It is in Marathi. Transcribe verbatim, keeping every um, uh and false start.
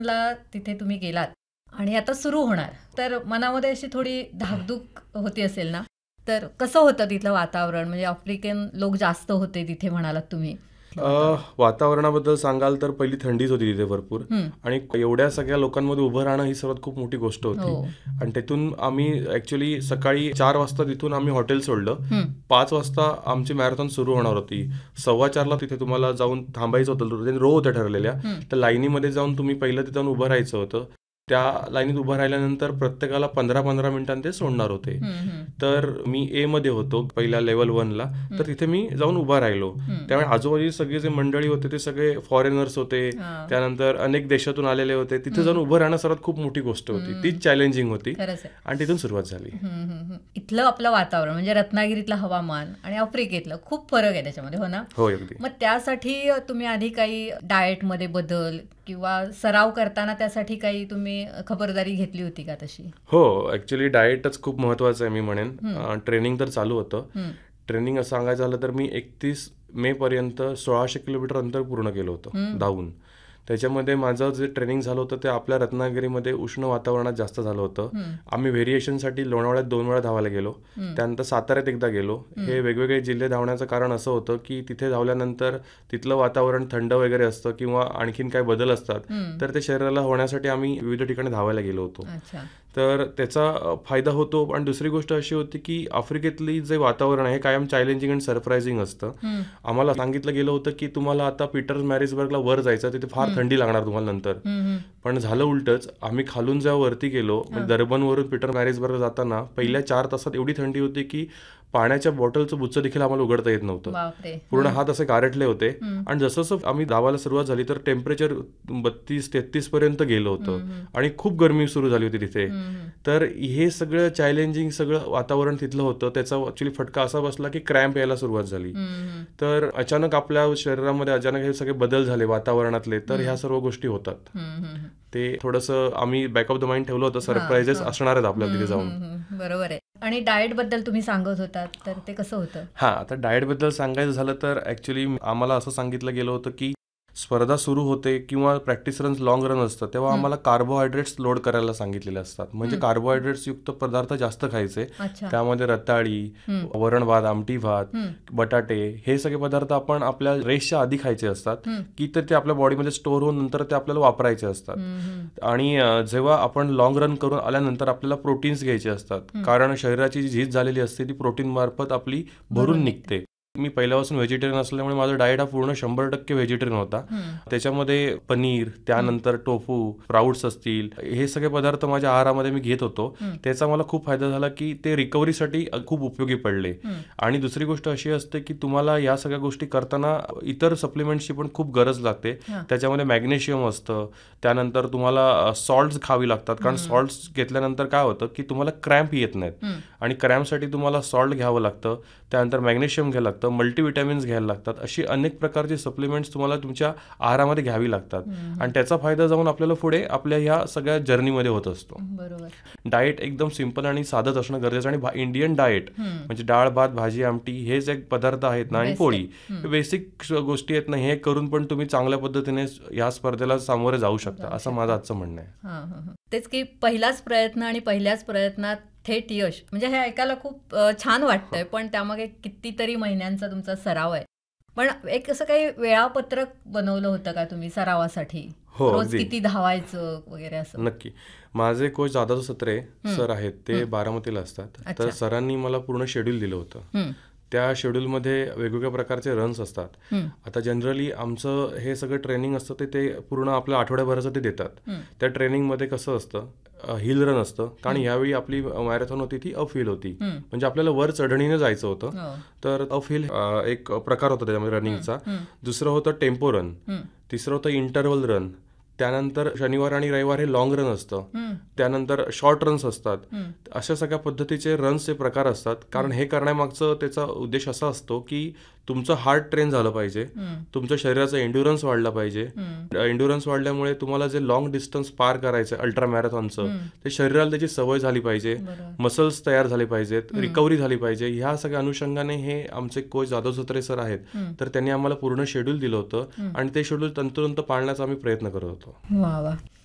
ला तिथे तुम्ही गेलात आणि आता सुरू होणार, तर मनामध्ये अशी थोडी धाकधूक होती असेल ना? तर कसं होतं तिथलं वातावरण? म्हणजे आफ्रिकन लोक जास्त होते तिथे म्हणालात तुम्ही. अ, वातावरणाबद्दल सांगाल तर पहिली थंडीच होती तिथे भरपूर हं. आणि एवढ्या सगळ्या लोकांमध्ये उभं राहणं ही सर्वात खूप मोठी गोष्ट होती. हो. आणि तिथून आम्ही ॲक्च्युली सकाळी चार वाजता तिथून आम्ही हॉटेल सोडलं. हं. पाच वाजता आमची मॅरेथॉन सुरू होणार होती. सव्वा चारला तिथे तुम्हाला जाऊन थांबायचं होतं. रो होत्या ठरलेल्या. हं. तर लाईनीमध्ये जाऊन तुम्ही पहिलं तिथं उभं राहायचं होतं. त्या लाईनीत उभं राहिल्यानंतर प्रत्येकाला पंधरा पंधरा मिनिटांनी ते सोडणार होते. हं, हं. तर मी ए मध्ये होतो पहिल्या लेवल वनला. तर तिथे मी जाऊन उभा राहिलो. हं. त्यामुळे आजूबाजूची सगळे जे मंडळी होते ते सगळे फॉरेनर्स होते. हां. त्यानंतर अनेक देशातून आलेले होते. तिथे हं. जाऊन उभं राहणं सर्वात खूप मोठी गोष्ट होती. हं. तीच चॅलेंजिंग होती खरंच आहे. आणि तिथून सुरुवात झाली. हं, हं, हं. इथलं आपलं वातावरण म्हणजे रत्नागिरीतलं हवामान आणि आफ्रिकेतलं खूप फरक आहे त्याच्यामध्ये, हो ना? हो, अगदी. मग त्यासाठी तुम्ही आधी काही डाएटमध्ये बदल किंवा सराव करताना त्यासाठी काही तुम्ही खबरदारी घेतली होती का तशी? हो, ॲक्च्युली डाएटच खूप महत्त्वाचं आहे मी म्हणेन. हं. ट्रेनिंग तर चालू होतं. हं. ट्रेनिंग असं सांगायचं झालं तर मी एकतीस मे पर्यंत सोळाशे किलोमीटर अंतर पूर्ण केलं होतं हं. धावून. त्याच्यामध्ये माझं जे ट्रेनिंग झालं होतं ते आपल्या रत्नागिरीमध्ये उष्ण वातावरणात जास्त झालं होतं. हं. आम्ही व्हेरिएशनसाठी लोणावळ्यात दोन वेळा धावायला गेलो. हं. त्यानंतर साताऱ्यात एकदा गेलो. हे वेगवेगळे जिल्हे धावण्याचं कारण असं होतं की तिथे धावल्यानंतर तिथलं वातावरण थंड वगैरे असतं किंवा आणखीन काही बदल असतात. हं. तर ते शरीराला होण्यासाठी आम्ही विविध ठिकाणी धावायला गेलो होतो. अच्छा. तर त्याचा फायदा होतो. आणि दुसरी गोष्ट अशी होती की आफ्रिकेतली जे वातावरण आहे हे कायम चॅलेंजिंग आणि सरप्रायझिंग असतं. हं. आम्हाला सांगितलं गेलं होतं की तुम्हाला आता पीटर्समॅरिट्सबर्गला वर जायचं, तिथे फार थंडी लागणार तुम्हाला नंतर. हं, हं. पण झालं उलटच. आम्ही खालून जेव्हा वरती गेलो म्हणजे दरबनवरून पीटरमॅरिट्सबर्ग जाताना पहिल्या चार तासात एवढी थंडी होती की पाण्याच्या बॉटलचं बुच्चं देखील आम्हाला उघडता येत नव्हतं. बापरे. पूर्ण हात असे गारटले होते. हं. आणि जसं जसं आम्ही धावायला सुरुवात झाली तर टेम्परेचर बत्तीस तेहतीस पर्यंत गेलं होतं. आणि खूप गरमी सुरू झाली होती तिथे. हं. तर हे सगळं चॅलेंजिंग सगळं वातावरण तिथलं होतं. त्याचा ॲक्च्युली फटका असा बसला की क्रॅम्प यायला सुरुवात झाली. हं. तर अचानक आपल्या शरीरामध्ये अचानक हे सगळे बदल झाले वातावरणातले. तर ह्या सर्व गोष्टी होतात. हं, हं. ते थोडंसं आम्ही बॅक ऑफ द माइंड ठेवलं होतं. सरप्राईजेस हां, हां. असणार आहेत आपल्याला तिथे जाऊन. हं, हं. बरोबर आहे. आणि डाएट बद्दल तुम्ही सांगत होतात, तर ते कसं होतं? हां, आता डाएटबद्दल सांगायचं झालं तर ॲक्च्युली आम्हाला असं सांगितलं गेलं होतं की स्पर्धा सुरू होते किंवा प्रॅक्टिस रन्स लाँग रन असतं तेव्हा आम्हाला कार्बोहायड्रेट्स लोड करायला सांगितलेले असतात. म्हणजे कार्बोहायड्रेट्स युक्त पदार्थ जास्त खायचे. अच्छा. त्यामध्ये रताळी, हं. वरण भात, आमटी भात, हं. बटाटे हे सगळे पदार्थ आपण आपल्या रेसच्या आधी खायचे असतात हं. की तर ते आपल्या बॉडीमध्ये स्टोअर होऊन नंतर ते आपल्याला वापरायचे असतात. हं, हं. आणि अ, जेव्हा आपण लाँग रन करून आल्यानंतर आपल्याला प्रोटीन्स घ्यायचे असतात. कारण शरीराची जी झीज झालेली असते ती प्रोटीन मार्फत आपली भरून निघते. मी पहिल्यापासून व्हेजिटेरियन असल्यामुळे माझा डाएट हा पूर्ण शंभर टक्के व्हेजिटेरियन होता. हं. त्याच्यामध्ये पनीर, त्यानंतर टोफू, स्प्राउट्स असतील, हे सगळे पदार्थ माझ्या आहारामध्ये मी घेत होतो. हं. त्याचा मला खूप फायदा झाला की ते रिकव्हरीसाठी खूप उपयोगी पडले. हं. आणि दुसरी गोष्ट अशी असते की तुम्हाला या सगळ्या गोष्टी करताना इतर सप्लिमेंट्सची पण खूप गरज लागते. हां. त्याच्यामध्ये मॅग्नेशियम असतं. त्यानंतर तुम्हाला सॉल्ट्स खावी लागतात. कारण सॉल्ट्स घेतल्यानंतर काय होतं की तुम्हाला क्रॅम्प येत नाहीत. हं. आणि क्रॅम्पसाठी तुम्हाला सॉल्ट घ्यावं लागतं. त्यानंतर मॅग्नेशियम घ्यावं लागतं, मल्टीविटॅमिन्स घ्यायला लागतात. अशी अनेक प्रकारची सप्लिमेंट्स तुम्हाला तुमच्या आहारामध्ये घ्यावी लागतात. आणि त्याचा फायदा जाऊन आपल्याला पुढे आपल्या ह्या सगळ्या जर्नीमध्ये होत असतो. बरोबर. डाएट एकदम सिंपल आणि साधंच असणं गरजेचं. आणि इंडियन डाएट म्हणजे डाळ भात भाजी आमटी हे जे पदार्थ आहेत ना आणि पोळी हे बेसिक गोष्टी आहेत ना, हे करून पण तुम्ही चांगल्या पद्धतीने या स्पर्धेला सामोरे जाऊ शकता असं माझं आजचं म्हणणं आहे. हां, हां, हां. तेच की पहिलाच प्रयत्न आणि पहिल्याच प्रयत्नात थेट यश, म्हणजे हे ऐकायला खूप अ, छान वाटतंय. पण त्यामागे कितीतरी महिन्यांचा तुमचा सराव आहे. पण एक असं काही वेळापत्रक बनवलं होतं का तुम्ही सरावासाठी? हो, रोज अगदी. किती धावायचं वगैरे असं? नक्की. माझे कोच दादाजी सत्रे सर आहेत, ते बारामतीला असतात. तर अच्छा. सरांनी मला पूर्ण शेड्यूल दिलं होतं. हं. त्या शेड्यूलमध्ये वेगवेगळ्या प्रकारचे रन्स असतात. हं. आता जनरली आमचं हे सगळं ट्रेनिंग असतं ते ते पूर्ण आपल्या आठवड्याभराचं ते देतात. हं. त्या ट्रेनिंगमध्ये कसं असतं, हिल रन असतं. कारण यावेळी आपली मॅरेथॉन होती ती अप हिल होती. हं. म्हणजे आपल्याला वर चढणीने जायचं होतं. हो. तर अप हिल एक प्रकार होता त्याच्यामध्ये रनिंगचा. हं. दुसरं होतं टेम्पो रन. हं. तिसरं होतं इंटरव्हल रन. त्यानंतर शनिवार आणि रविवार हे लाँग रन असतं. हं. त्यानंतर शॉर्ट रन्स असतात. हं. अशा सगळ्या पद्धतीचे रन्सचे प्रकार असतात. कारण हे करण्यामागचं त्याचा उद्देश असा असतो की तुमचं हार्ट ट्रेन झालं पाहिजे, हं. तुमच्या शरीराचा एन्ड्युरन्स वाढला पाहिजे. हं. एन्ड्युरन्स वाढल्यामुळे तुम्हाला जे लाँग डिस्टन्स पार करायचं आहे अल्ट्रा मॅरेथॉनचं, हं. ते शरीराला त्याची सवय झाली पाहिजे, बरोबर. मसल्स तयार झाले पाहिजेत, रिकव्हरी झाली पाहिजे. ह्या सगळ्या अनुषंगाने हे आमचे कोच जाधव सत्रे सर आहेत. हं. तर त्यांनी आम्हाला पूर्ण शेड्यूल दिलं होतं आणि ते शेड्यूल तंतोतंत पाळण्याचा आम्ही प्रयत्न करत होतो. वा वा.